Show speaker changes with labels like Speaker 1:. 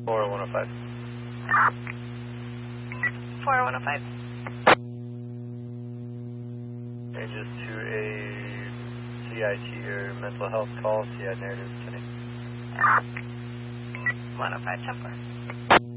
Speaker 1: 4105.
Speaker 2: 4105.
Speaker 1: Changes to a CIT or mental health call, CI narrative today.
Speaker 2: 105, 10-4.